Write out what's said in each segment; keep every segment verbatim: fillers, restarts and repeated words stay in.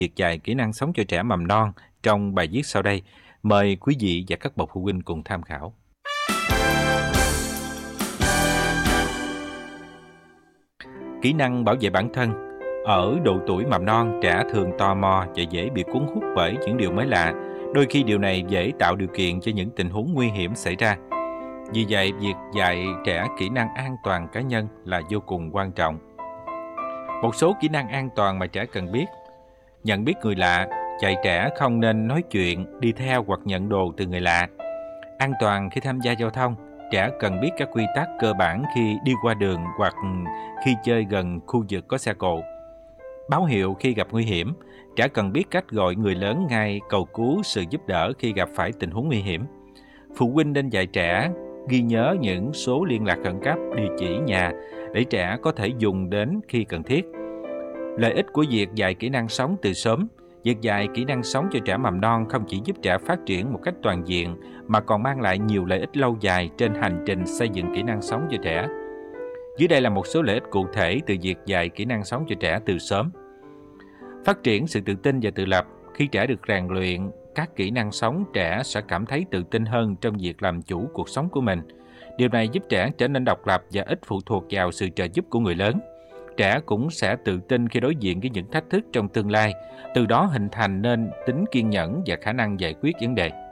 việc dạy kỹ năng sống cho trẻ mầm non trong bài viết sau đây. Mời quý vị và các bậc phụ huynh cùng tham khảo. Kỹ năng bảo vệ bản thân. Ở độ tuổi mầm non, trẻ thường tò mò và dễ bị cuốn hút bởi những điều mới lạ. Đôi khi điều này dễ tạo điều kiện cho những tình huống nguy hiểm xảy ra. Vì vậy, việc dạy trẻ kỹ năng an toàn cá nhân là vô cùng quan trọng. Một số kỹ năng an toàn mà trẻ cần biết: nhận biết người lạ, dạy trẻ không nên nói chuyện, đi theo hoặc nhận đồ từ người lạ. An toàn khi tham gia giao thông, trẻ cần biết các quy tắc cơ bản khi đi qua đường hoặc khi chơi gần khu vực có xe cộ. Báo hiệu khi gặp nguy hiểm, trẻ cần biết cách gọi người lớn ngay, cầu cứu sự giúp đỡ khi gặp phải tình huống nguy hiểm. Phụ huynh nên dạy trẻ ghi nhớ những số liên lạc khẩn cấp, địa chỉ nhà để trẻ có thể dùng đến khi cần thiết. Lợi ích của việc dạy kỹ năng sống từ sớm. Việc dạy kỹ năng sống cho trẻ mầm non không chỉ giúp trẻ phát triển một cách toàn diện mà còn mang lại nhiều lợi ích lâu dài trên hành trình xây dựng kỹ năng sống cho trẻ. Dưới đây là một số lợi ích cụ thể từ việc dạy kỹ năng sống cho trẻ từ sớm. Phát triển sự tự tin và tự lập. Khi trẻ được rèn luyện các kỹ năng sống, trẻ sẽ cảm thấy tự tin hơn trong việc làm chủ cuộc sống của mình. Điều này giúp trẻ trở nên độc lập và ít phụ thuộc vào sự trợ giúp của người lớn. Trẻ cũng sẽ tự tin khi đối diện với những thách thức trong tương lai, từ đó hình thành nên tính kiên nhẫn và khả năng giải quyết vấn đề.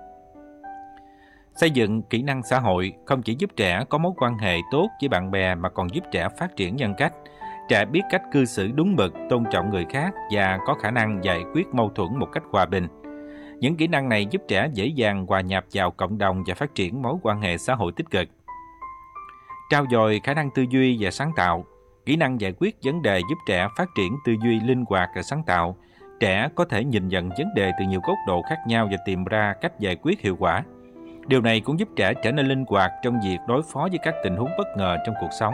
Xây dựng kỹ năng xã hội không chỉ giúp trẻ có mối quan hệ tốt với bạn bè mà còn giúp trẻ phát triển nhân cách. Trẻ biết cách cư xử đúng mực, tôn trọng người khác và có khả năng giải quyết mâu thuẫn một cách hòa bình. Những kỹ năng này giúp trẻ dễ dàng hòa nhập vào cộng đồng và phát triển mối quan hệ xã hội tích cực. Trau dồi khả năng tư duy và sáng tạo. Kỹ năng giải quyết vấn đề giúp trẻ phát triển tư duy linh hoạt và sáng tạo. Trẻ có thể nhìn nhận vấn đề từ nhiều góc độ khác nhau và tìm ra cách giải quyết hiệu quả. Điều này cũng giúp trẻ trở nên linh hoạt trong việc đối phó với các tình huống bất ngờ trong cuộc sống.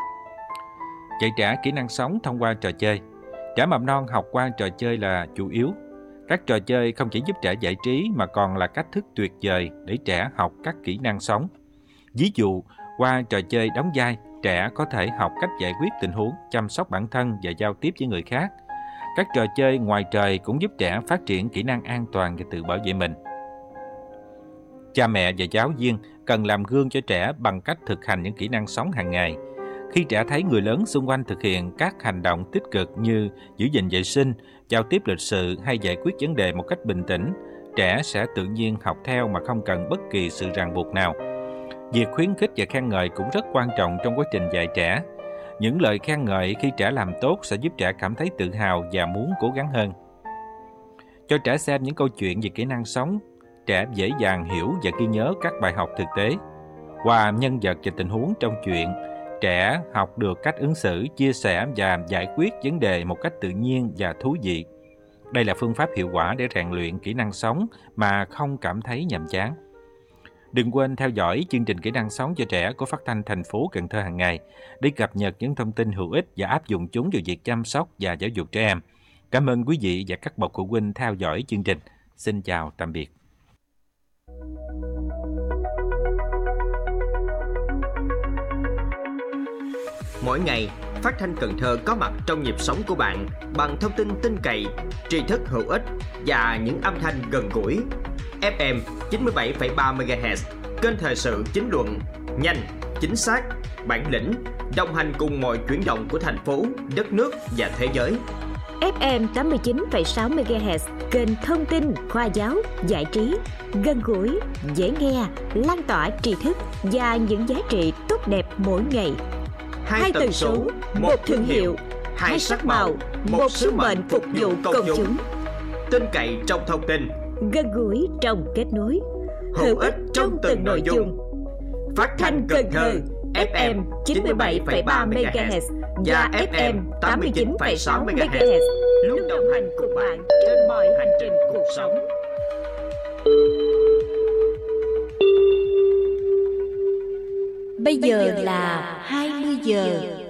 Dạy trẻ kỹ năng sống thông qua trò chơi. Trẻ mầm non học qua trò chơi là chủ yếu. Các trò chơi không chỉ giúp trẻ giải trí mà còn là cách thức tuyệt vời để trẻ học các kỹ năng sống. Ví dụ, qua trò chơi đóng vai, trẻ có thể học cách giải quyết tình huống, chăm sóc bản thân và giao tiếp với người khác. Các trò chơi ngoài trời cũng giúp trẻ phát triển kỹ năng an toàn và tự bảo vệ mình. Cha mẹ và giáo viên cần làm gương cho trẻ bằng cách thực hành những kỹ năng sống hàng ngày. Khi trẻ thấy người lớn xung quanh thực hiện các hành động tích cực như giữ gìn vệ sinh, giao tiếp lịch sự hay giải quyết vấn đề một cách bình tĩnh, trẻ sẽ tự nhiên học theo mà không cần bất kỳ sự ràng buộc nào. Việc khuyến khích và khen ngợi cũng rất quan trọng trong quá trình dạy trẻ. Những lời khen ngợi khi trẻ làm tốt sẽ giúp trẻ cảm thấy tự hào và muốn cố gắng hơn. Cho trẻ xem những câu chuyện về kỹ năng sống, trẻ dễ dàng hiểu và ghi nhớ các bài học thực tế. Qua nhân vật và tình huống trong chuyện, trẻ học được cách ứng xử, chia sẻ và giải quyết vấn đề một cách tự nhiên và thú vị. Đây là phương pháp hiệu quả để rèn luyện kỹ năng sống mà không cảm thấy nhàm chán. Đừng quên theo dõi chương trình kỹ năng sống cho trẻ của Phát thanh thành phố Cần Thơ hàng ngày để cập nhật những thông tin hữu ích và áp dụng chúng vào việc chăm sóc và giáo dục trẻ em. Cảm ơn quý vị và các bậc phụ huynh theo dõi chương trình. Xin chào tạm biệt. Mỗi ngày, Phát thanh Cần Thơ có mặt trong nhịp sống của bạn bằng thông tin tin cậy, tri thức hữu ích và những âm thanh gần gũi. ép em chín mươi bảy phẩy ba mê ga héc, kênh thời sự chính luận, nhanh, chính xác, bản lĩnh, đồng hành cùng mọi chuyển động của thành phố, đất nước và thế giới. ép em tám mươi chín phẩy sáu mê ga héc, kênh thông tin, khoa giáo, giải trí, gần gũi, dễ nghe, lan tỏa tri thức và những giá trị tốt đẹp mỗi ngày. Hai, hai tần số, một thương hiệu, hai sắc màu, một sứ mệnh phục vụ công chúng. Tin cậy trong thông tin, gần gũi trong kết nối, hữu ích trong từng nội dung. Phát thanh Cần Thơ ép em chín mươi bảy phẩy ba mê ga héc và ép em tám mươi chín phẩy sáu mê ga héc luôn đồng hành cùng bạn trên mọi hành trình cuộc sống. Bây giờ là hai mươi giờ.